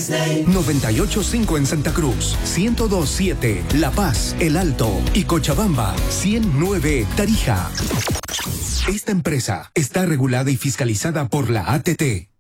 98.5 en Santa Cruz, 102.7 La Paz, El Alto y Cochabamba, 100.9 Tarija. Esta empresa está regulada y fiscalizada por la ATT.